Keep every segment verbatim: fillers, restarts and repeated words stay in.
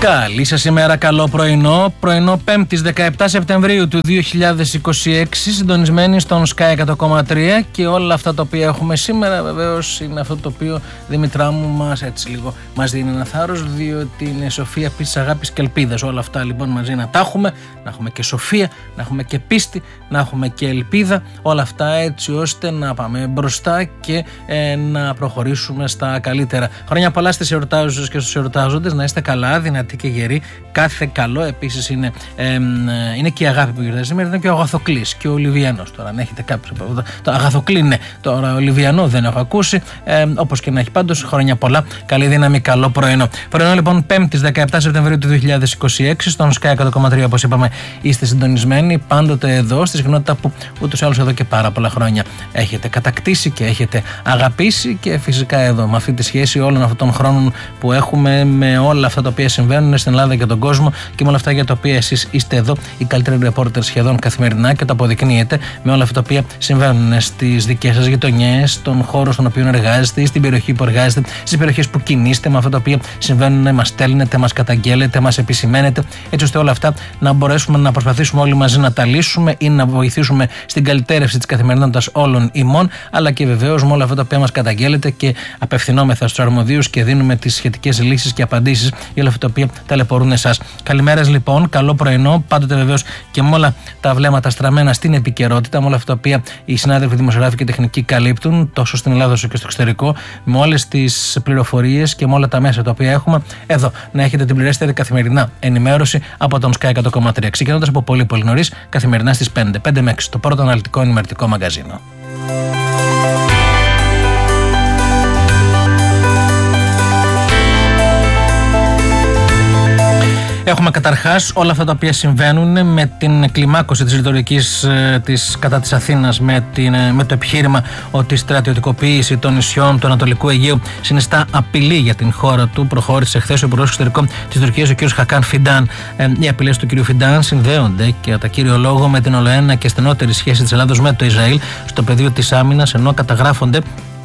Καλή σας ημέρα, καλό πρωινό. Πρωινό Πέμπτης δεκαεπτά Σεπτεμβρίου του δύο χιλιάδες είκοσι έξι, συντονισμένοι στον Sky εκατό κόμμα τρία, και όλα αυτά τα οποία έχουμε σήμερα βεβαίως είναι αυτό το οποίο, Δημητρά μου, μας έτσι λίγο μας δίνει ένα θάρρος, διότι είναι σοφία, πίστη, αγάπης και ελπίδας. Όλα αυτά λοιπόν μαζί να τα έχουμε, να έχουμε και σοφία, να έχουμε και πίστη, να έχουμε και ελπίδα, όλα αυτά έτσι ώστε να πάμε μπροστά και ε, να προχωρήσουμε στα καλύτερα. Χρόνια πολλά στις εορτάζουσες και στους εορτάζοντες, να είστε καλά, δυνατοί και γεροί, κάθε καλό. Επίσης είναι, ε, είναι και η αγάπη που γιορτάζει σήμερα, είναι και ο Αγαθοκλής και ο Ολιβιανός. Τώρα, αν έχετε κάποιο από αυτό, το Αγαθοκλή ναι, τώρα ο Ολιβιανό δεν έχω ακούσει. Ε, όπως και να έχει, πάντως χρόνια πολλά, καλή δύναμη, καλό πρωινό. Πρωινό λοιπόν Πέμπτης δεκαεπτά Σεπτεμβρίου του δύο χιλιάδες είκοσι έξι, στον Sky εκατό κόμμα τρία, όπως είπαμε, είστε συντονισμένοι πάντοτε εδώ, στη συχνότητα που ούτως ή άλλως εδώ και πάρα πολλά χρόνια έχετε κατακτήσει και έχετε αγαπήσει, και φυσικά εδώ με αυτή τη σχέση όλων αυτών των χρόνων που έχουμε, με όλα αυτά τα οποία συμβαίνουν στην Ελλάδα και τον κόσμο, και με όλα αυτά για τα οποία εσείς είστε εδώ, οι καλύτεροι ρεπόρτερ σχεδόν καθημερινά, και το αποδεικνύετε με όλα αυτά τα οποία συμβαίνουν στις δικές σας γειτονιές, στον χώρο στον οποίο εργάζεστε, στην περιοχή που εργάζεστε, στις περιοχές που κινείστε, με αυτά τα οποία συμβαίνουν, μας στέλνετε, μας καταγγέλλετε, μας επισημαίνετε, έτσι ώστε όλα αυτά να μπορέσουμε να προσπαθήσουμε όλοι μαζί να τα λύσουμε ή να βοηθήσουμε στην καλυτέρευση της καθημερινότητας όλων ημών, αλλά και βεβαίως με όλα αυτά τα οποία μας καταγγέλλετε, και απευθυνόμεθα στους αρμοδίους και δίνουμε τις σχετικές λύσεις και απαντήσεις για όλα αυτά τα οποία ταλαιπωρούν εσάς. Καλημέρας λοιπόν, καλό πρωινό, πάντοτε βεβαίως και με όλα τα βλέμματα στραμμένα στην επικαιρότητα, με όλα αυτά τα οποία οι συνάδελφοι δημοσιογράφοι και τεχνικοί καλύπτουν, τόσο στην Ελλάδα όσο και στο εξωτερικό, με όλες τις πληροφορίες και με όλα τα μέσα τα οποία έχουμε εδώ, να έχετε την πληρέστερη καθημερινά ενημέρωση από τον Sky εκατό κόμμα τρία. Ξεκινώντας από πολύ πολύ νωρίς, καθημερινά στις πέντε, πέντε με έξι, το πρώτο αναλυτικό ενημερωτικό μαγκαζίνο. Έχουμε καταρχάς όλα αυτά τα οποία συμβαίνουν με την κλιμάκωση της ρητορικής της κατά της Αθήνας, με, την, με το επιχείρημα ότι η στρατιωτικοποίηση των νησιών του Ανατολικού Αιγαίου συνιστά απειλή για την χώρα του. Προχώρησε χθες ο Υπουργός Εξωτερικών της Τουρκίας, ο κ. Χακάν Φιντάν. Ε, οι απειλές του κ. Φιντάν συνδέονται και κατά κύριο λόγο με την ολοένα και στενότερη σχέση της Ελλάδος με το Ισραήλ στο πεδίο της άμυνας, ενώ καταγράφονται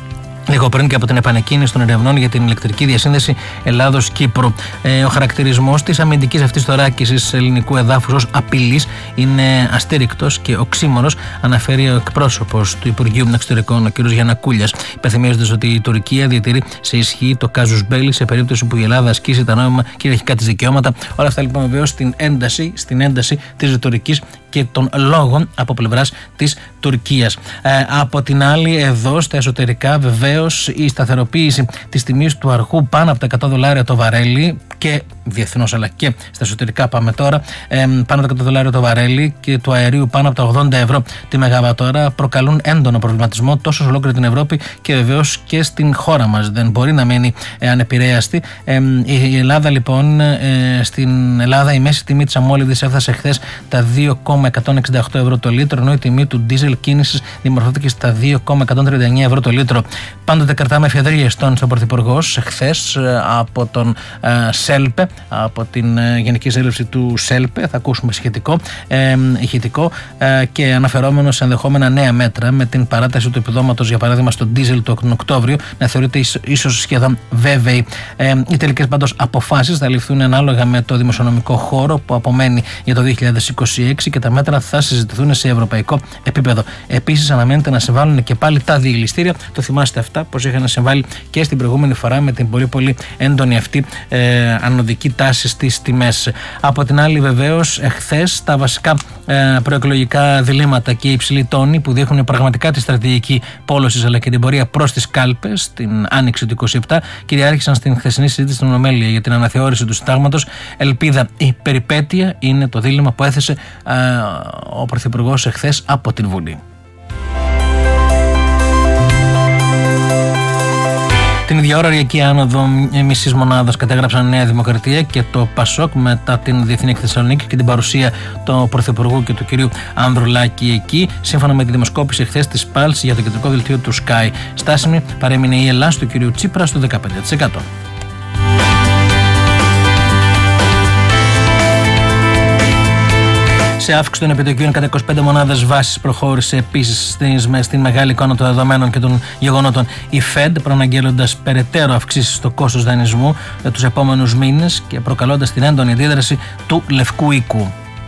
λίγο πριν και από την επανεκκίνηση των ερευνών για την ηλεκτρική διασύνδεση Ελλάδος-Κύπρου. Ε, ο χαρακτηρισμός της αμυντικής αυτής θωράκισης ελληνικού εδάφους ως απειλής είναι αστήρικτος και οξύμορος, αναφέρει ο εκπρόσωπος του Υπουργείου Εξωτερικών, ο κ. Γιαννακούλιας, υπενθυμίζοντας ότι η Τουρκία διατηρεί σε ισχύ το casus belli σε περίπτωση που η Ελλάδα ασκήσει τα νόμιμα κυριαρχικά της δικαιώματα. Όλα αυτά λοιπόν βεβαίως στην ένταση, στην ένταση της ρητορικής και των λόγων από πλευράς της Τουρκίας. Ε, από την άλλη, εδώ στα εσωτερικά, βεβαίως η σταθεροποίηση της τιμής του αρχού πάνω από τα εκατό δολάρια το βαρέλι, και διεθνώς αλλά και στα εσωτερικά πάμε τώρα, ε, πάνω από τα εκατό δολάρια το βαρέλι και του αερίου πάνω από τα ογδόντα ευρώ τη μεγαβατόρα προκαλούν έντονο προβληματισμό τόσο σε ολόκληρη την Ευρώπη και βεβαίως και στην χώρα μας. Δεν μπορεί να μείνει ε, ανεπηρέαστη. Ε, η Ελλάδα λοιπόν, ε, στην Ελλάδα η μέση τιμή της αμόλυβδης έφτασε χθες τα δύο κόμμα εκατόν εξήντα οκτώ ευρώ το λίτρο, ενώ η τιμή του ντίζελ κίνησης δημορφώθηκε στα δύο κόμμα εκατόν τριάντα εννέα ευρώ το λίτρο. Πάντοτε κρατάμε εφεδρείες στον Πρωθυπουργός χθες από τον ε, ΣΕΛΠΕ, από την ε, Γενική Συνέλευση του ΣΕΛΠΕ, θα ακούσουμε σχετικό, ε, ηχητικό, ε, και αναφερόμενο σε ενδεχόμενα νέα μέτρα με την παράταση του επιδόματος, για παράδειγμα στο ντίζελ τον Οκτώβριο, να θεωρείται ίσως σχεδόν βέβαιη. Ε, οι τελικές πάντως αποφάσεις θα ληφθούν ανάλογα με το δημοσιονομικό χώρο που απομένει για το δύο χιλιάδες είκοσι έξι, και τα μέτρα θα συζητηθούν σε ευρωπαϊκό επίπεδο. Επίσης, αναμένεται να συμβάλλουν και πάλι τα διελιστήρια. Το θυμάστε αυτά, πως είχαν συμβάλει και στην προηγούμενη φορά με την πολύ πολύ έντονη αυτή ε, ανωδική τάση στις τιμές. Από την άλλη, βεβαίως, εχθές τα βασικά ε, προεκλογικά διλήμματα και οι υψηλοί τόνοι που δείχνουν πραγματικά τη στρατηγική πόλωση αλλά και την πορεία προς τις κάλπες την άνοιξη του είκοσι επτά κυριάρχησαν στην χθεσινή συζήτηση στην Ολομέλεια για την αναθεώρηση του συντάγματος. Ελπίδα ή περιπέτεια είναι το δίλημμα που έθεσε ε, ο Πρωθυπουργός εχθές από την Βουλή. Την ίδια ώρα, οριακή άνοδο μισής μονάδας κατέγραψαν Νέα Δημοκρατία και το ΠΑΣΟΚ μετά την Διεθνή Έκθεση Θεσσαλονίκη και την παρουσία του Πρωθυπουργού και του κυρίου Ανδρουλάκη εκεί. Σύμφωνα με τη δημοσκόπηση εχθές της Πάλς για το κεντρικό δελτίο του Sky, στάσιμη παρέμεινε η Ελλάδα του κυρίου Τσίπρα στο δεκαπέντε τοις εκατό. σε αύξηση των επιτοκίων κατά είκοσι πέντε μονάδες βάσης. Προχώρησε επίσης στην μεγάλη εικόνα των δεδομένων και των γεγονότων η Fed, προαναγγέλλοντας περαιτέρω αυξήσεις στο κόστος δανεισμού τους επόμενους μήνες και προκαλώντας την έντονη αντίδραση του Λευκού Οίκου.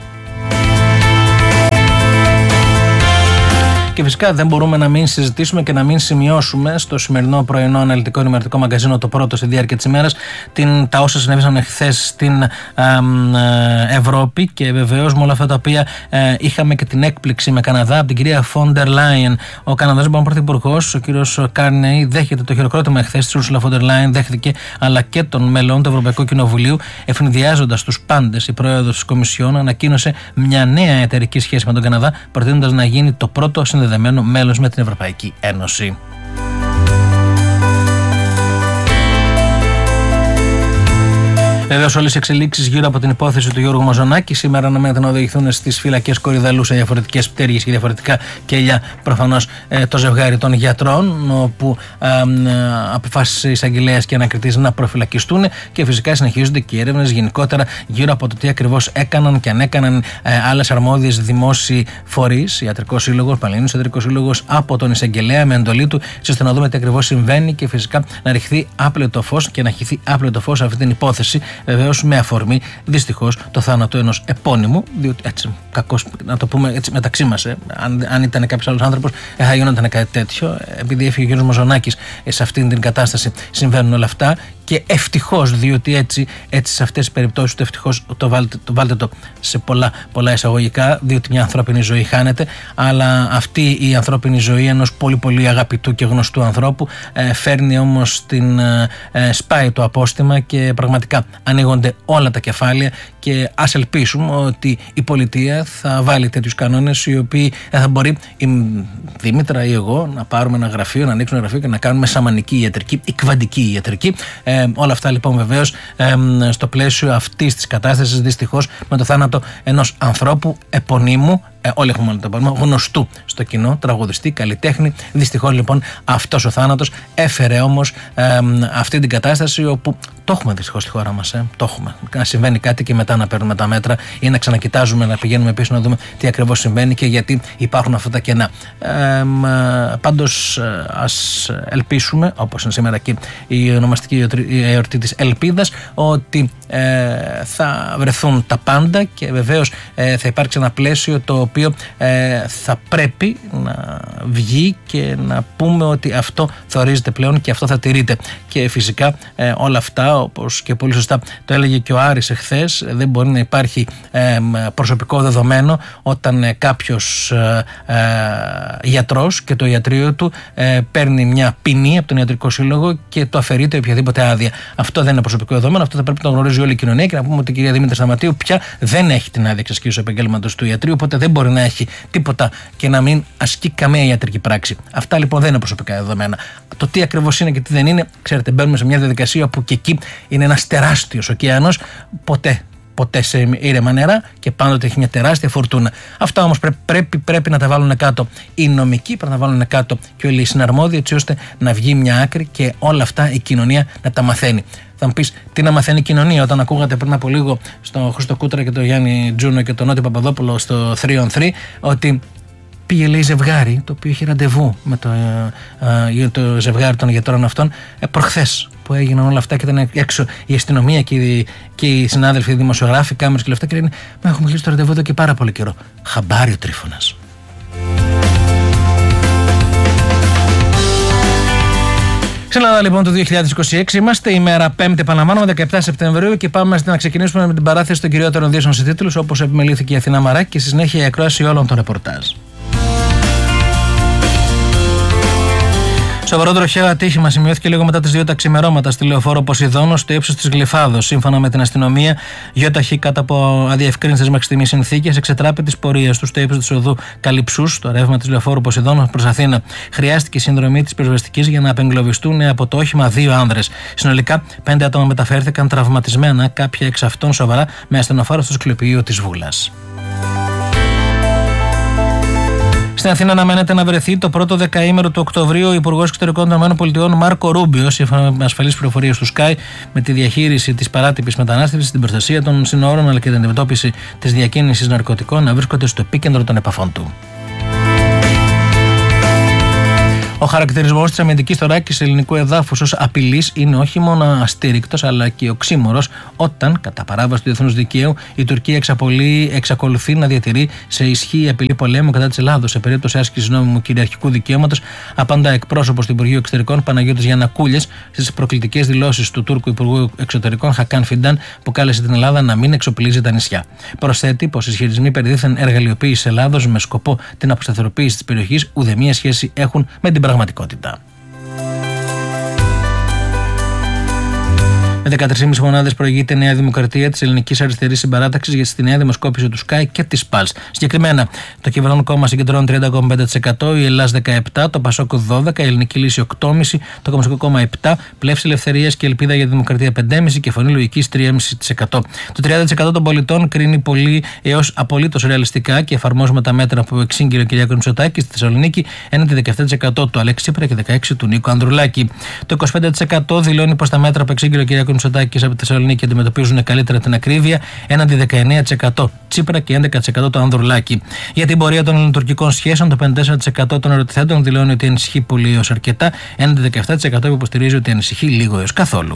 Και φυσικά δεν μπορούμε να μην συζητήσουμε και να μην σημειώσουμε στο σημερινό πρωινό αναλυτικό ενημερωτικό μαγκαζίνο, το πρώτο στη διάρκεια της ημέρας, την, τα όσα συνέβησαν χθες στην ε, ε, Ευρώπη, και βεβαίως με όλα αυτά τα οποία ε, είχαμε και την έκπληξη με Καναδά από την κυρία Φόντερ Λάιεν. Ο Καναδάς λοιπόν πρωθυπουργός, ο κύριος Κάρνεϊ, δέχεται το χειροκρότημα χθες της Ursula von der Leyen, δέχτηκε, αλλά και των μελών του Ευρωπαϊκού Κοινοβουλίου, ευνηδιάζοντας τους πάντες. Η πρόεδρος της Κομισιόν ανακοίνωσε μια νέα εταιρική σχέση με τον Καναδά, προτείνοντας να γίνει το πρώτο συνδεδεμένο μέλος με την Ευρωπαϊκή Ένωση. Βεβαίως, όλες οι εξελίξεις γύρω από την υπόθεση του Γιώργου Μαζονάκη σήμερα αναμένεται να οδηγηθούν στις φυλακές Κορυδαλού σε διαφορετικές πτέρυγες και διαφορετικά κελιά. Προφανώς ε, το ζευγάρι των γιατρών, όπου ε, ε, αποφάσισε η εισαγγελέας και ανακριτής να προφυλακιστούν, και φυσικά συνεχίζονται και οι έρευνες γενικότερα γύρω από το τι ακριβώς έκαναν και αν έκαναν ε, άλλες αρμόδιες δημόσιοι φορείς, Ιατρικός Σύλλογος, Πανελλήνιος Ιατρικός Σύλλογος, από τον εισαγγελέα με εντολή του, ώστε να δούμε τι ακριβώς συμβαίνει και φυσικά να ρηχθεί άπλετο φως και να χυθεί άπλετο φως σε αυτή την υπόθεση. Βεβαίως με αφορμή δυστυχώς το θάνατο ενός επώνυμου, διότι έτσι, κακώς να το πούμε έτσι μεταξύ μας, ε, αν, αν ήταν κάποιος άλλος άνθρωπος, ε, θα γινόταν κάτι τέτοιο. Επειδή έφυγε ο κ. Μαζονάκης, ε, σε αυτήν την κατάσταση συμβαίνουν όλα αυτά. Και ευτυχώς, διότι έτσι, έτσι σε αυτές τις περιπτώσεις, το ευτυχώς το βάλτε, το βάλτε το σε πολλά, πολλά εισαγωγικά, διότι μια ανθρώπινη ζωή χάνεται, αλλά αυτή η ανθρώπινη ζωή ενός πολύ πολύ αγαπητού και γνωστού ανθρώπου ε, φέρνει όμως την ε, σπάει το απόστημα και πραγματικά ανοίγονται όλα τα κεφάλαια, και ας ελπίσουμε ότι η πολιτεία θα βάλει τέτοιους κανόνες οι οποίοι θα μπορεί η Δήμητρα ή εγώ να πάρουμε ένα γραφείο, να ανοίξουμε ένα γραφείο και να κάνουμε σαμανική ιατρική ή κβαντική ιατρική. Ε, όλα αυτά λοιπόν βεβαίως ε, στο πλαίσιο αυτής της κατάστασης, δυστυχώς με το θάνατο ενός ανθρώπου επωνύμου, ε, όλοι έχουμε μόνο το επώνυμο, γνωστού στο κοινό, τραγουδιστή, καλλιτέχνη. Δυστυχώς λοιπόν αυτός ο θάνατος έφερε όμως ε, αυτή την κατάσταση όπου το έχουμε δυστυχώς στη χώρα μας. Ε, το έχουμε. Να συμβαίνει κάτι και μετά να παίρνουμε τα μέτρα ή να ξανακοιτάζουμε, να πηγαίνουμε πίσω να δούμε τι ακριβώς συμβαίνει και γιατί υπάρχουν αυτά τα κενά. Ε, πάντως ας ελπίσουμε, όπως είναι σήμερα και η ονομαστική εορτή της Ελπίδας, ότι ε, θα βρεθούν τα πάντα και βεβαίως ε, θα υπάρξει ένα πλαίσιο το οποίο ε, θα πρέπει να βγει και να πούμε ότι αυτό θα ορίζεται πλέον και αυτό θα τηρείται. Και φυσικά ε, όλα αυτά, όπως και πολύ σωστά το έλεγε και ο Άρης εχθές, δεν μπορεί να υπάρχει ε, προσωπικό δεδομένο όταν ε, κάποιος ε, ε, γιατρός και το ιατρείο του ε, παίρνει μια ποινή από τον Ιατρικό Σύλλογο και το αφαιρείται οποιαδήποτε άδεια. Αυτό δεν είναι προσωπικό δεδομένο, αυτό θα πρέπει να το γνωρίζει όλη η κοινωνία, και να πούμε ότι η κυρία Δήμητρα Σταματίου πια δεν έχει την άδεια εξασκήσεως επαγγέλματος του ιατρείου, οπότε δεν μπορεί να έχει τίποτα και να μην ασκεί καμία ιατρική πράξη. Αυτά λοιπόν δεν είναι προσωπικά δεδομένα. Το τι ακριβώς είναι και τι δεν είναι, ξέρετε, μπαίνουμε σε μια διαδικασία που και εκεί είναι ένας τεράστιος ωκεάνος, ποτέ. Ποτέ σε ήρεμα νερά και πάντοτε έχει μια τεράστια φορτούνα. Αυτά όμως πρέπει, πρέπει, πρέπει να τα βάλουν κάτω οι νομικοί, πρέπει να τα βάλουν κάτω και όλοι οι συναρμόδιοι, έτσι ώστε να βγει μια άκρη και όλα αυτά η κοινωνία να τα μαθαίνει. Θα μου πεις, τι να μαθαίνει η κοινωνία, όταν ακούγατε πριν από λίγο στον Χρήστο Κούτρα και τον Γιάννη Τζούνο και τον Νότι Παπαδόπουλο στο τρία on τρία, ότι πήγε, λέει, ζευγάρι το οποίο είχε ραντεβού με το, ε, ε, το ζευγάρι των γιατρών αυτών ε, προχθές, που έγιναν όλα αυτά και ήταν έξω η αστυνομία και οι, και οι συνάδελφοι, οι δημοσιογράφοι, κάμερες και όλα αυτά, και λένε, μα έχουμε κλείσει το ραντεβού εδώ και πάρα πολύ καιρό. Χαμπάρι ο Τρίφωνας. Στην Ελλάδα λοιπόν το δύο χιλιάδες είκοσι έξι είμαστε, ημέρα πέμπτη επαναλαμβάνουμε, δεκαεπτά Σεπτεμβρίου, και πάμε να ξεκινήσουμε με την παράθεση των κυριότερων δύσεων σε τίτλους, όπως επιμελήθηκε η Αθηνά Μαράκη, και στη συνέχεια η ακρόαση όλων των ρεπορτάζ. Σοβαρό τροχαίο ατύχημα σημειώθηκε λίγο μετά τις δύο τα ξημερώματα στη λεωφόρο Ποσειδώνος στο ύψος της Γλυφάδος. Σύμφωνα με την αστυνομία, γιοταχή κάτω από αδιευκρίνητες μέχρι στιγμής συνθήκες εξετράπη της πορείας του στο ύψος της οδού Καλυψούς, στο ρεύμα της λεωφόρου Ποσειδώνος προς Αθήνα. Χρειάστηκε συνδρομή της πυροσβεστικής για να απεγκλωβιστούν από το όχημα δύο άνδρες. Συνολικά, πέντε άτομα μεταφέρθηκαν τραυματισμένα, κάποια εξ αυτών σοβαρά, με ασθενοφόρο στο Σκληπείο της Βούλας. Στην Αθήνα αναμένεται να βρεθεί το πρώτο δεκαήμερο του Οκτωβρίου ο Υπουργός Εξωτερικών των ΗΠΑ Μάρκο Ρούμπιο, σύμφωνα με ασφαλείς πληροφορίες του Sky, με τη διαχείριση της παράτυπης μετανάστευσης, την προστασία των συνόρων αλλά και την αντιμετώπιση της διακίνησης ναρκωτικών να βρίσκονται στο επίκεντρο των επαφών του. Ο χαρακτηρισμός της αμυντικής θωράκισης ελληνικού εδάφους ως απειλής είναι όχι μόνο αστήρικτος αλλά και οξύμορος όταν, κατά παράβαση του διεθνούς δικαίου, η Τουρκία εξαπολύει, εξακολουθεί να διατηρεί σε ισχύ απειλή πολέμου κατά της Ελλάδος σε περίπτωση άσκησης νόμιμου κυριαρχικού δικαιώματος, απαντά εκπρόσωπος του Υπουργείου Εξωτερικών Παναγιώτης Γιαννακούλιας στις προκλητικές δηλώσεις του Τούρκου Υπουργού Εξωτερικών Χακάν Φιντάν, που κάλεσε την Ελλάδα να μην εξοπλίζει τα νησιά. Προσθέτει πως οι ισχυρισμοί περί δίθεν εργαλειοποίησης Ελλάδος με σκοπό την αποσταθεροποίηση της περιοχής ουδέμια σχέση έχουν με την πραγματικότητα. Με δεκατρείς κόμμα πέντε μονάδες προηγείται η Νέα Δημοκρατία της Ελληνικής Αριστερής Συμπαράταξης για στη νέα δημοσκόπηση του Sky και της Πάλς. Συγκεκριμένα, το κυβερνών κόμμα συγκεντρώνει τριάντα κόμμα πέντε τοις εκατό, η Ελλάς δεκαεπτά τοις εκατό, το Πασόκ δώδεκα τοις εκατό, η Ελληνική Λύση οκτώ κόμμα πέντε τοις εκατό, το Κομμουνιστικό Κόμμα επτά τοις εκατό, Πλεύση Ελευθερίας και Ελπίδα για τη Δημοκρατία πέντε κόμμα πέντε τοις εκατό και Φωνή Λογικής τρία κόμμα πέντε τοις εκατό. Το τριάντα τοις εκατό των πολιτών κρίνει πολύ έως απολύτως ρεαλιστικά και εφαρμόζουμε τα μέτρα που εξήγηλε ο Κυριάκος Μητσοτάκης στη Θεσσαλονίκη, έναντι δεκαεπτά τοις εκατό του Αλέξη Τσίπρα και δεκαέξι τοις εκατό του Νίκου Ανδρουλάκη. Το είκοσι πέντε τοις εκατό δηλώνει πως τα μέτρα που εξήγηλε ο Κυριάκος Μητσοτάκης από τη Θεσσαλονίκη αντιμετωπίζουν καλύτερα την ακρίβεια, έναντι δεκαεννέα τοις εκατό Τσίπρα και έντεκα τοις εκατό του Ανδρουλάκη. Για την πορεία των ελληνοτουρκικών σχέσεων, το πενήντα τέσσερα τοις εκατό των ερωτηθέντων δηλώνει ότι ανησυχεί πολύ έως αρκετά, έναντι δεκαεπτά τοις εκατό που υποστηρίζει ότι ανησυχεί λίγο έως καθόλου.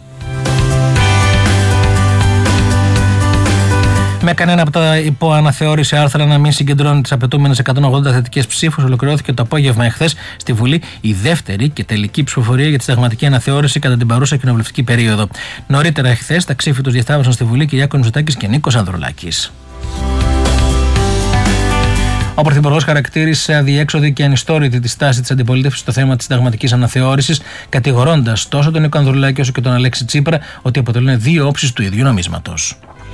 Με κανένα από τα υποαναθεώρηση άρθρα να μην συγκεντρώνει τις απαιτούμενες εκατόν ογδόντα θετικές ψήφους, ολοκληρώθηκε το απόγευμα εχθές στη Βουλή η δεύτερη και τελική ψηφοφορία για τη συνταγματική αναθεώρηση κατά την παρούσα κοινοβουλευτική περίοδο. Νωρίτερα εχθές τα ξύφη τους διασταύρωσαν στη Βουλή Κυριάκος Μητσοτάκης και Νίκος Ανδρουλάκης. Ο Πρωθυπουργός χαρακτήρισε αδιέξοδη και ανιστόρητη τη στάση της αντιπολίτευσης στο θέμα της συνταγματικής αναθεώρησης, κατηγορώντας τόσο τον Νίκο Ανδρουλάκη όσο και τον Αλέξη Τσίπρα ότι αποτελούν δύο όψεις του ίδιου νομίσματος.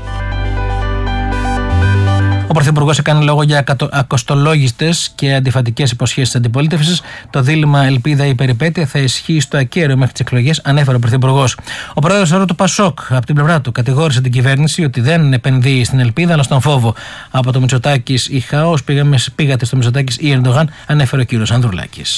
Ο Πρωθυπουργός έκανε λόγο για ακοστολόγιστες και αντιφατικές υποσχέσεις της αντιπολίτευσης. Το δίλημμα ελπίδα ή περιπέτεια θα ισχύει στο ακέραιο μέχρι τις εκλογές, ανέφερε ο Πρωθυπουργός. Ο πρόεδρος τώρα του Πασόκ, από την πλευρά του, κατηγόρησε την κυβέρνηση ότι δεν επενδύει στην ελπίδα αλλά στον φόβο. Από το Μητσοτάκης ή χαός πήγατε στο Μητσοτάκης ή Ερντογάν, ανέφερε ο κύριος Ανδρουλάκης.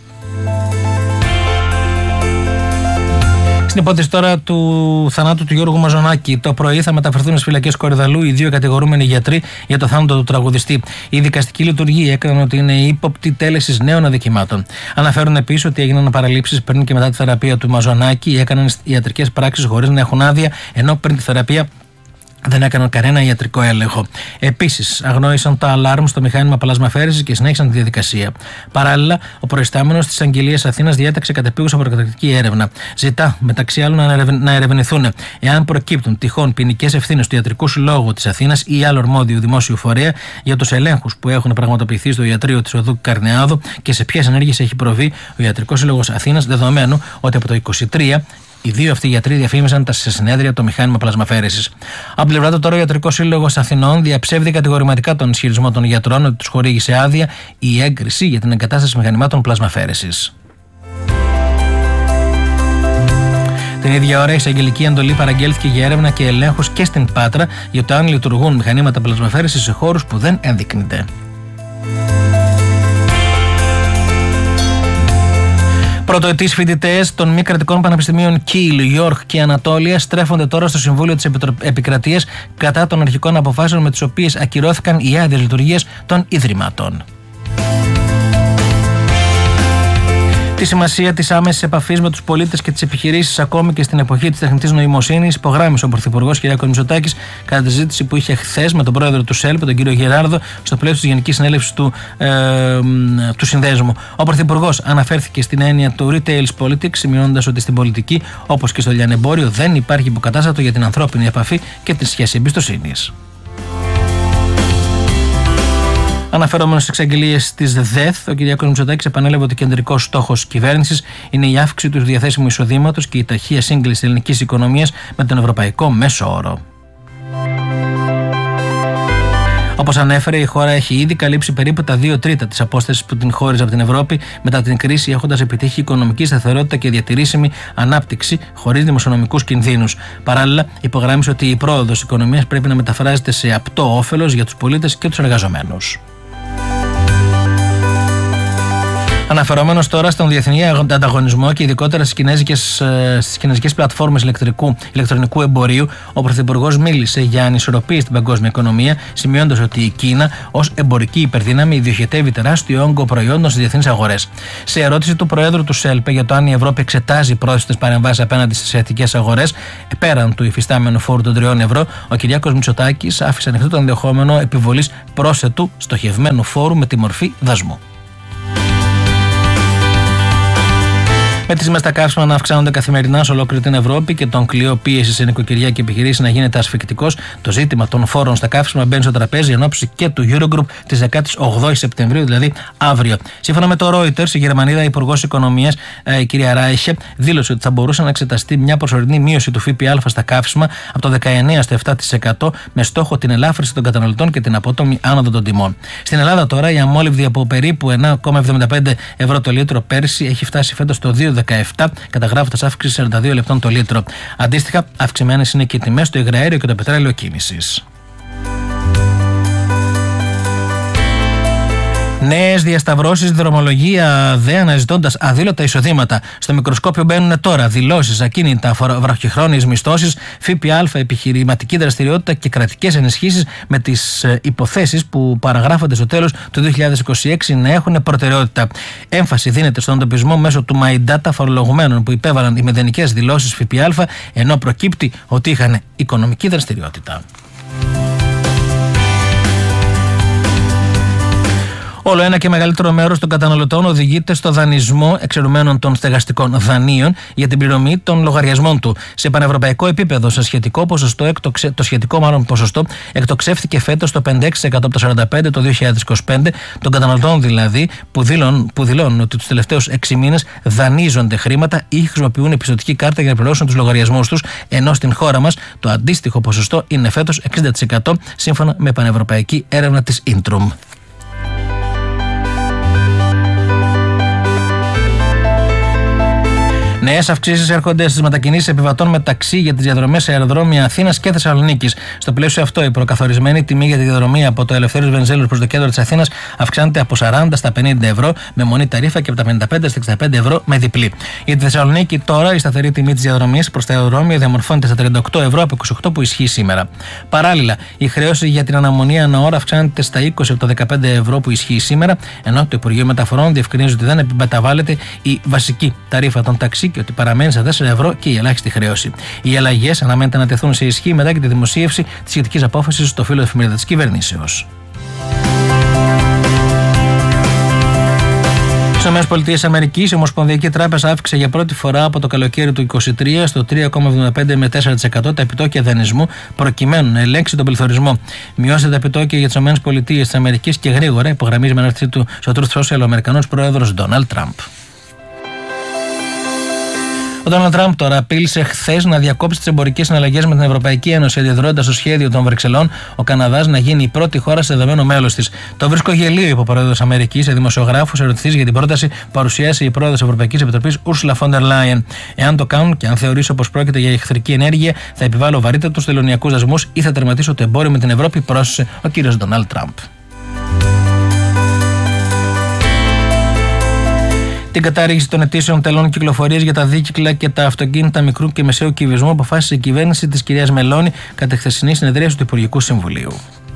Στην υπόθεση τώρα του θανάτου του Γιώργου Μαζονάκη, το πρωί θα μεταφερθούν στις φυλακές Κορυδαλού οι δύο κατηγορούμενοι γιατροί για το θάνατο του τραγουδιστή. Η δικαστική λειτουργία έκαναν ότι είναι ύποπτη τέλεσης νέων αδικημάτων. Αναφέρουν επίσης ότι έγιναν παραλήψεις πριν και μετά τη θεραπεία του Μαζονάκη, έκαναν ιατρικές πράξεις χωρίς να έχουν άδεια, ενώ πριν τη θεραπεία δεν έκαναν κανένα ιατρικό έλεγχο. Επίσης, αγνόησαν τα αλάρμ στο μηχάνημα πλασμαφέρεσης και συνέχισαν τη διαδικασία. Παράλληλα, ο προϊστάμενος της Αγγελίας Αθήνας διέταξε κατεπίγουσα προκαταρκτική έρευνα. Ζητά, μεταξύ άλλων, να ερευνηθούν εάν προκύπτουν τυχόν ποινικές ευθύνες του Ιατρικού Συλλόγου της Αθήνας ή άλλου αρμόδιου δημόσιου φορέα για τους ελέγχους που έχουν πραγματοποιηθεί στο ιατρείο της Οδού Καρνεάδου και σε ποιες ενέργειες έχει προβεί ο Ιατρικός Σύλλογος Αθήνας, δεδομένου ότι από το είκοσι τρία οι δύο αυτοί γιατροί διαφήμισαν τα σε συνέδρια το μηχάνημα πλασμαφέρεσης. Από πλευρά του, τώρα ο Ιατρικός Σύλλογος Αθηνών διαψεύδει κατηγορηματικά τον ισχυρισμό των γιατρών ότι τους χορήγησε άδεια η έγκριση για την εγκατάσταση μηχανημάτων πλασμαφέρεσης. Την ίδια ώρα, η εισαγγελική εντολή παραγγέλθηκε για έρευνα και ελέγχους και στην Πάτρα για το αν λειτουργούν μηχανήματα πλασμαφέρεσης σε χώρους που δεν ενδείκνυται. Πρωτοετής φοιτητές των μη κρατικών πανεπιστημίων Κιλ, Γιόρκ και Ανατόλια στρέφονται τώρα στο Συμβούλιο της Επικρατείας κατά των αρχικών αποφάσεων με τις οποίες ακυρώθηκαν οι άδειες λειτουργίας των Ιδρυμάτων. Τη σημασία της άμεσης επαφής με τους πολίτες και τις επιχειρήσεις, ακόμη και στην εποχή της τεχνητής νοημοσύνης, υπογράμμισε ο Πρωθυπουργός Κυριάκος Μητσοτάκης κατά τη συζήτηση που είχε χθες με τον πρόεδρο του ΣΕΛΠ, τον κύριο Γεράρδο, στο πλαίσιο της Γενικής Συνέλευσης του, ε, του Συνδέσμου. Ο Πρωθυπουργός αναφέρθηκε στην έννοια του retail politics, σημειώνοντας ότι στην πολιτική, όπως και στο λιανεμπόριο, δεν υπάρχει υποκατάστατο για την ανθρώπινη επαφή και τη σχέση εμπιστοσύνης. Αναφερόμενος στις εξαγγελίες της ΔΕΘ, ο Κυριάκος Μητσοτάκης επανέλαβε ότι κεντρικός στόχος της κυβέρνησης είναι η αύξηση του διαθέσιμου εισοδήματος και η ταχεία σύγκληση της ελληνικής οικονομίας με τον ευρωπαϊκό μέσο όρο. Όπως ανέφερε, η χώρα έχει ήδη καλύψει περίπου τα δύο τρίτα της απόστασης που την χώριζε από την Ευρώπη μετά την κρίση, έχοντας επιτύχει οικονομική σταθερότητα και διατηρήσιμη ανάπτυξη χωρίς δημοσιονομικούς κινδύνους. Παράλληλα, υπογράμμισε ότι η πρόοδος της οικονομίας πρέπει να μεταφράζεται σε απτό όφελος για τους πολίτες και τους εργαζομένους. Αναφερόμενος τώρα στον διεθνή ανταγωνισμό και ειδικότερα στις κινέζικες, στις κινέζικες πλατφόρμες ηλεκτρικού, ηλεκτρονικού εμπορίου, ο Πρωθυπουργός μίλησε για ανισορροπίες στην παγκόσμια οικονομία, σημειώνοντας ότι η Κίνα ως εμπορική υπερδύναμη διοχετεύει τεράστιο όγκο προϊόντων στις διεθνείς αγορές. Σε ερώτηση του Προέδρου του ΣΕΛΠΕ για το αν η Ευρώπη εξετάζει πρόσθετες παρεμβάσεις απέναντι στις ασιατικές αγορές, πέραν του υφιστάμενου φόρου των τριών ευρώ, ο Κυριάκος Μητσοτάκης άφησε ανοιχτό το ενδεχόμενο επιβολής πρόσθετου στοχευμένου φόρου με τη μορφή δασμού. Με τις τιμές στα καύσιμα να αυξάνονται καθημερινά σε ολόκληρη την Ευρώπη και τον κλειό πίεση σε νοικοκυριά και επιχειρήσεις να γίνεται ασφικτικός, το ζήτημα των φόρων στα καύσιμα μπαίνει στο τραπέζι εν ώψη και του Eurogroup της δεκαοκτώ Σεπτεμβρίου, δηλαδή αύριο. Σύμφωνα με το Reuters, η Γερμανίδα Υπουργός Οικονομίας, η κυρία Ράιχε, δήλωσε ότι θα μπορούσε να εξεταστεί μια προσωρινή μείωση του ΦΠΑ στα καύσιμα από το δεκαεννέα τοις εκατό στο επτά τοις εκατό με στόχο την ελάφρυνση των καταναλωτών και την απότομη άνοδο των τιμών. Στην Ελλάδα τώρα η αμόλυβδη από περίπου ένα κόμμα εβδομήντα πέντε ευρώ το λίτρο πέρσι έχει φτάσει φέτος στο δύο κόμμα δεκαεπτά, καταγράφοντας αύξηση σαράντα δύο λεπτών το λίτρο. Αντίστοιχα, αυξημένες είναι και οι τιμές στο υγραέριο και το πετρέλαιο κίνησης. Νέες διασταυρώσεις, δρομολογία δε αναζητώντας αδήλωτα εισοδήματα. Στο μικροσκόπιο μπαίνουν τώρα δηλώσεις, ακίνητα, βραχυχρόνιες μισθώσεις, ΦΠΑ, επιχειρηματική δραστηριότητα και κρατικές ενισχύσεις, με τις υποθέσεις που παραγράφονται στο τέλος του δύο χιλιάδες είκοσι έξι να έχουν προτεραιότητα. Έμφαση δίνεται στον εντοπισμό μέσω του My Data φορολογουμένων που υπέβαλαν οι μηδενικές δηλώσεις ΦΠΑ, ενώ προκύπτει ότι είχαν οικονομική δραστηριότητα. Όλο ένα και μεγαλύτερο μέρος των καταναλωτών οδηγείται στο δανεισμό εξαιρουμένων των στεγαστικών δανείων για την πληρωμή των λογαριασμών του. Σε πανευρωπαϊκό επίπεδο, σε σχετικό ποσοστό, εκτοξε... το σχετικό μάλλον ποσοστό εκτοξεύτηκε φέτος το πενήντα έξι τοις εκατό από το σαράντα πέντε τοις εκατό το δύο χιλιάδες είκοσι πέντε, των καταναλωτών δηλαδή που δηλώνουν, που δηλώνουν ότι τους τελευταίους έξι μήνες δανείζονται χρήματα ή χρησιμοποιούν επιστωτική κάρτα για να πληρώσουν τους λογαριασμούς τους, ενώ στην χώρα μας το αντίστοιχο ποσοστό είναι φέτος εξήντα τοις εκατό σύμφωνα με πανευρωπαϊκή έρευνα της Intrum. Νέες αυξήσεις έρχονται στις μετακινήσεις επιβατών μεταξύ για τις διαδρομές σε αεροδρόμια Αθήνας και Θεσσαλονίκης. Στο πλαίσιο αυτό, η προκαθορισμένη τιμή για τη διαδρομή από το Ελευθέριος Βενιζέλος προς το κέντρο της Αθήνας αυξάνεται από σαράντα στα πενήντα ευρώ με μονή ταρίφα και από τα πενήντα πέντε στα εξήντα πέντε ευρώ με διπλή. Για τη Θεσσαλονίκη, τώρα η σταθερή τιμή της διαδρομής προς τα αεροδρόμια διαμορφώνεται στα τριάντα οκτώ ευρώ από είκοσι οκτώ που ισχύει σήμερα. Παράλληλα, η χρέωση για την αναμονή ανά ώρα αυξάνεται στα είκοσι από τα δεκαπέντε ευρώ που ισχύει σήμερα, ενώ το Υπουργείο Μεταφορών διευκρινίζει ότι δεν μεταβάλλεται η βασική ταρίφα των ταξί και ότι παραμένει στα τέσσερα ευρώ και η ελάχιστη χρέωση. Οι αλλαγές αναμένεται να τεθούν σε ισχύ μετά και τη δημοσίευση της σχετικής απόφασης στο φύλλο εφημερίδα της κυβερνήσεως. Στις ΗΠΑ, η Ομοσπονδιακή Τράπεζα αύξησε για πρώτη φορά από το καλοκαίρι του είκοσι τρία στο τρία κόμμα εβδομήντα πέντε με τέσσερα τοις εκατό τα επιτόκια δανεισμού προκειμένου να ελέγξει τον πληθωρισμό. Μειώσε τα επιτόκια για τις ΗΠΑ και γρήγορα, υπογραμμίζει με αναρτησή του στο Truth Social ο Αμερικανός πρόεδρος Ντόναλντ Τραμπ. Ο Ντόναλντ Τραμπ τώρα απείλησε χθες να διακόψει τις εμπορικές συναλλαγές με την Ευρωπαϊκή Ένωση, αντιδρώντας στο σχέδιο των Βρυξελών ο Καναδάς να γίνει η πρώτη χώρα σε δεδομένο μέλος της. Το βρίσκω γελίο, είπε ο πρόεδρος Αμερικής σε δημοσιογράφους, ερωτηθείς για την πρόταση που παρουσίασε η πρόεδρος της Ευρωπαϊκής Επιτροπής Ursula von der Leyen. Εάν το κάνουν και αν θεωρήσω πως πρόκειται για εχθρική ενέργεια, θα επιβάλλω βαρύτατους τελωνειακούς δασμούς ή θα τερματίσω το εμπόριο με την Ευρώπη, πρόσθεσε ο κύριος Ντόναλντ Τραμπ. Την κατάργηση των αιτήσεων τελών κυκλοφορίας για τα δίκυκλα και τα αυτοκίνητα μικρού και μεσαίου κυβισμού αποφάσισε η κυβέρνηση της κυρίας Μελώνη κατά χθεσινή συνεδρίαση του Υπουργικού Συμβουλίου.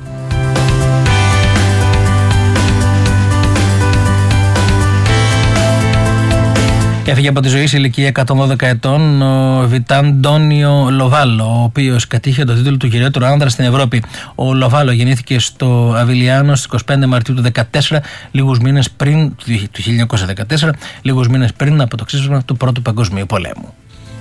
Έφυγε από τη ζωή σε ηλικία εκατόν δώδεκα ετών ο Βιτάντονιο Λοβάλο, ο οποίος κατήχε το τίτλο του κυριότερου άνδρα στην Ευρώπη. Ο Λοβάλο γεννήθηκε στο Αβιλιάνο στις είκοσι πέντε Μαρτίου του δύο χιλιάδες δεκατέσσερα, λίγους μήνες πριν, του χίλια εννιακόσια δεκατέσσερα, λίγους μήνες πριν από το ξέσπασμα του Πρώτου Παγκοσμίου Πολέμου.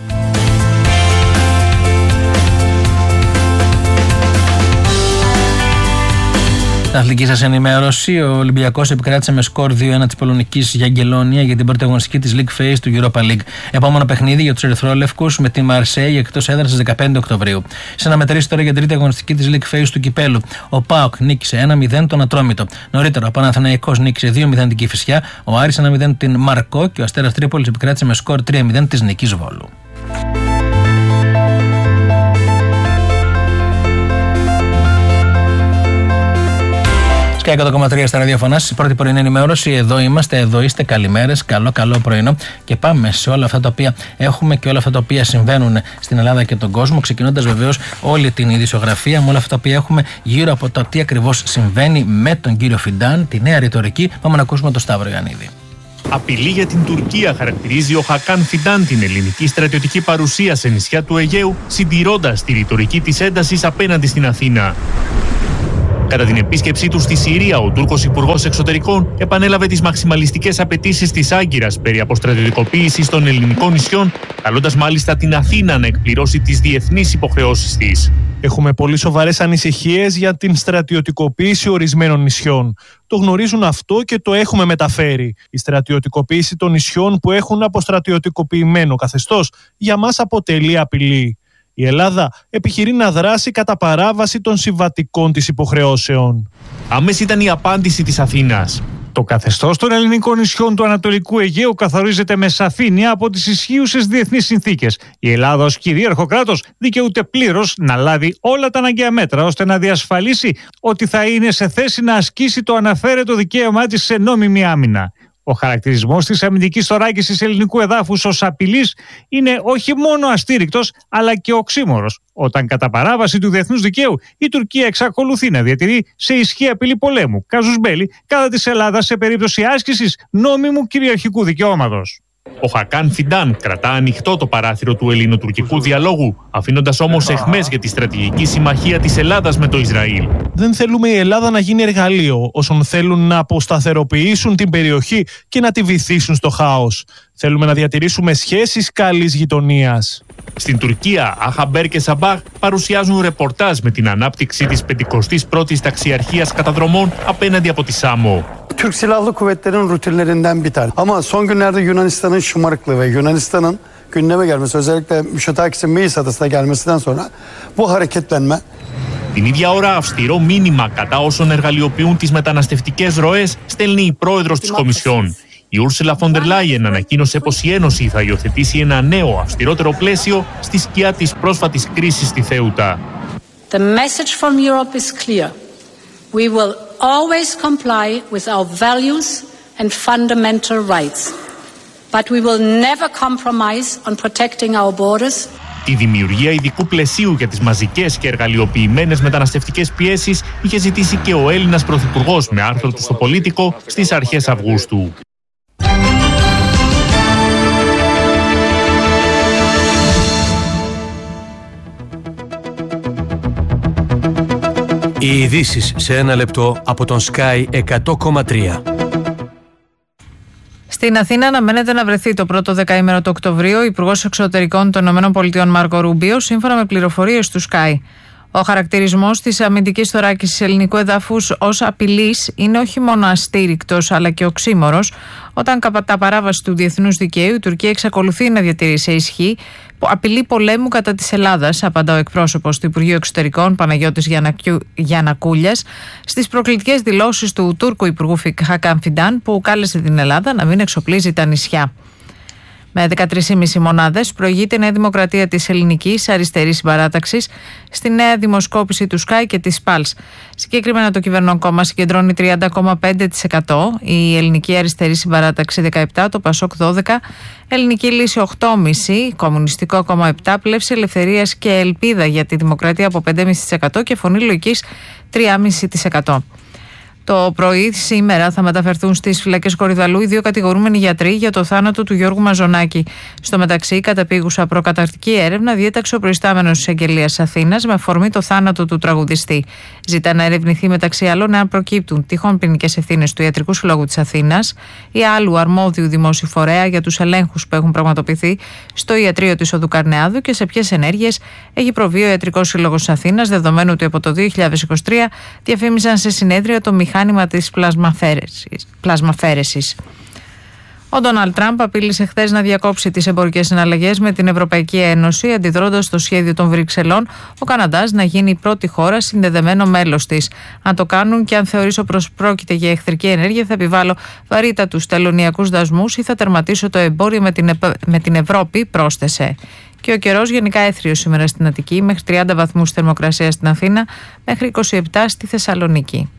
Αθλητική σας ενημέρωση: ο Ολυμπιακός επικράτησε με σκορ δύο ένα της Πολωνικής Γιαγκελόνια για την πρώτη αγωνιστική της League Phase του Europa League. Επόμενο παιχνίδι για τους Ερυθρόλευκους με τη Μαρσέη εκτός έδρας στις δεκαπέντε Οκτωβρίου. Σε ένα μετρήσει τώρα για την τρίτη αγωνιστική της League Phase του Κυπέλου. Ο ΠΑΟΚ νίκησε ένα μηδέν τον Ατρόμητο. Νωρίτερα ο Παναθηναϊκός νίκησε δύο μηδέν την Κηφισιά, ο Άρης ένα μηδέν την Μαρκό και ο Αστέρας Τρίπολης επικράτησε με σκορ τρία μηδέν της Νικής Βόλου. Sky εκατό κόμμα τρία στα ραδιοφωνά σας, η πρώτη πρωινή ενημέρωση. Εδώ είμαστε, εδώ είστε. Καλημέρες, καλό καλό πρωινό. Και πάμε σε όλα αυτά τα οποία έχουμε και όλα αυτά τα οποία συμβαίνουν στην Ελλάδα και τον κόσμο. Ξεκινώντας βεβαίως όλη την ειδησιογραφία με όλα αυτά τα οποία έχουμε γύρω από το τι ακριβώς συμβαίνει με τον κύριο Φιντάν, τη νέα ρητορική. Πάμε να ακούσουμε τον Σταύρο Ιωαννίδη. Απειλή για την Τουρκία χαρακτηρίζει ο Χακάν Φιντάν την ελληνική στρατιωτική παρουσία σε νησιά του Αιγαίου, συντηρώντας τη ρητορική της έντασης απέναντι στην Αθήνα. Κατά την επίσκεψή του στη Συρία, ο Τούρκος Υπουργός Εξωτερικών επανέλαβε τις μαξιμαλιστικές απαιτήσεις της Άγκυρας περί αποστρατιωτικοποίησης των ελληνικών νησιών, καλώντας μάλιστα την Αθήνα να εκπληρώσει τις διεθνείς υποχρεώσεις της. Έχουμε πολύ σοβαρές ανησυχίες για την στρατιωτικοποίηση ορισμένων νησιών. Το γνωρίζουν αυτό και το έχουμε μεταφέρει. Η στρατιωτικοποίηση των νησιών που έχουν αποστρατιωτικοποιημένο καθεστώς για μας αποτελεί απειλή. Η Ελλάδα επιχειρεί να δράσει κατά παράβαση των συμβατικών της υποχρεώσεων. Άμεση ήταν η απάντηση της Αθήνας. Το καθεστώς των ελληνικών νησιών του Ανατολικού Αιγαίου καθορίζεται με σαφήνεια από τις ισχύουσες διεθνείς συνθήκες. Η Ελλάδα ως κυρίαρχο κράτος δικαιούται πλήρως να λάβει όλα τα αναγκαία μέτρα ώστε να διασφαλίσει ότι θα είναι σε θέση να ασκήσει το αναφέρετο δικαίωμά της σε νόμιμη άμυνα. Ο χαρακτηρισμός της αμυντικής θωράκισης ελληνικού εδάφους ως απειλής είναι όχι μόνο αστήρικτος, αλλά και οξύμορος, όταν κατά παράβαση του διεθνούς δικαίου η Τουρκία εξακολουθεί να διατηρεί σε ισχύ απειλή πολέμου, casus belli, κατά της Ελλάδας σε περίπτωση άσκησης νόμιμου κυριαρχικού δικαιώματος. Ο Χακάν Φιντάν κρατά ανοιχτό το παράθυρο του ελληνοτουρκικού διαλόγου, αφήνοντας όμως αιχμές για τη στρατηγική συμμαχία της Ελλάδας με το Ισραήλ. Δεν θέλουμε η Ελλάδα να γίνει εργαλείο όσων θέλουν να αποσταθεροποιήσουν την περιοχή και να τη βυθίσουν στο χάος. Θέλουμε να διατηρήσουμε σχέσεις καλής γειτονίας. Στην Τουρκία, Αχαμπέρ και Σαμπάχ παρουσιάζουν ρεπορτάζ με την ανάπτυξη της πενηκοστής πρώτης ταξιαρχίας καταδρομών απέναντι από τη Σάμο. Türk Silahlı Kuvvetleri'nin rutinlerinden bir tane. Ama son günlerde Yunanistan'ın şımarıklığı ve Yunanistan'ın gündeme gelmesi, özellikle Mitsotakis'in Meis adasına gelmesinden sonra bu hareketlenme. Την ίδια ώρα, αυστηρό μήνυμα κατά όσων εργαλειοποιούν τις μεταναστευτικές ροές στέλνει η πρόεδρος της Κομισιόν. Η Ursula von der Leyen ανακοίνωσε πως η Ένωση θα υιοθετήσει ένα νέο αυστηρότερο πλαίσιο στη σκιά της πρόσφατης κρίσης στη Θέουτα. The message from Europe is clear. We will always comply with our values and fundamental rights. But we will never compromise on protecting our borders. Η δημιουργία ειδικού πλαισίου για τις μαζικές και εργαλειοποιημένες μεταναστευτικές πιέσεις είχε ζητήσει και ο Έλληνας Πρωθυπουργός με άρθρο του στο Πολίτικο στις αρχές Αυγούστου. Οι ειδήσεις σε ένα λεπτό από τον Sky εκατό κόμμα τρία. Στην Αθήνα αναμένεται να βρεθεί το πρώτο δεκαήμερο του Οκτωβρίου ο Υπουργός Εξωτερικών των ΗΠΑ Μάρκο Ρούμπιο, σύμφωνα με πληροφορίες του Sky. Ο χαρακτηρισμός της αμυντικής θωράκισης ελληνικού εδάφους ως απειλής είναι όχι μόνο αστήρικτος αλλά και οξύμορος, όταν κατά παράβαση του διεθνούς δικαίου η Τουρκία εξακολουθεί να διατηρεί σε ισχύ απειλή πολέμου κατά της Ελλάδας, απαντά ο εκπρόσωπος του Υπουργείου Εξωτερικών Παναγιώτης Γιαννακούλιας στις προκλητικές δηλώσεις του Τούρκου Υπουργού Χακάν Φιντάν, που κάλεσε την Ελλάδα να μην εξοπλίζει τα νησιά. Με δεκατρείς κόμμα πέντε μονάδες προηγείται η Νέα Δημοκρατία της Ελληνικής Αριστερής Συμπαράταξης στη νέα δημοσκόπηση του Sky και της Pulse. Συγκεκριμένα το κυβερνών κόμμα συγκεντρώνει τριάντα κόμμα πέντε τοις εκατό, η Ελληνική Αριστερή Συμπαράταξη δεκαεπτά τοις εκατό, το Πασόκ δώδεκα τοις εκατό, Ελληνική Λύση οκτώ κόμμα πέντε τοις εκατό, Κομμουνιστικό Κόμμα επτά τοις εκατό, Πλεύση Ελευθερίας και Ελπίδα για τη Δημοκρατία από πέντε κόμμα πέντε τοις εκατό και Φωνή Λογικής τρία κόμμα πέντε τοις εκατό. Το πρωί σήμερα θα μεταφερθούν στις φυλακές Κορυδαλού οι δύο κατηγορούμενοι γιατροί για το θάνατο του Γιώργου Μαζονάκη. Στο μεταξύ, η καταπήγουσα προκαταρκτική έρευνα διέταξε ο προϊστάμενος της Εισαγγελίας Αθήνας με αφορμή το θάνατο του τραγουδιστή. Ζητά να ερευνηθεί μεταξύ άλλων εάν προκύπτουν τυχόν ποινικές ευθύνες του Ιατρικού Συλλόγου της Αθήνας ή άλλου αρμόδιου δημόσιου φορέα για τους ελέγχους που έχουν πραγματοποιηθεί στο ιατρείο της Οδού Καρνεάδου και σε ποιες ενέργειες έχει προβεί ο Ιατρικός Σύλλογος της Αθήνας, δεδομένου ότι από το δύο χιλιάδες είκοσι τρία διαφήμιζαν σε συνέδρια το μηχάνημα της πλασμαφέρεσης. πλασμαφέρεσης. Ο Ντόναλντ Τραμπ απείλησε χθες να διακόψει τις εμπορικές συναλλαγές με την Ευρωπαϊκή Ένωση, αντιδρώντας στο σχέδιο των Βρυξελών ο Καναδάς να γίνει η πρώτη χώρα συνδεδεμένο μέλος της. Αν το κάνουν και αν θεωρήσω πως πρόκειται για εχθρική ενέργεια, θα επιβάλλω βαρύτατους τελωνειακούς δασμούς ή θα τερματίσω το εμπόριο με την, Επ... με την Ευρώπη, πρόσθεσε. Και ο καιρός γενικά έθριος σήμερα στην Αττική, μέχρι τριάντα βαθμούς θερμοκρασία στην Αθήνα, μέχρι είκοσι επτά στη Θεσσαλονίκη.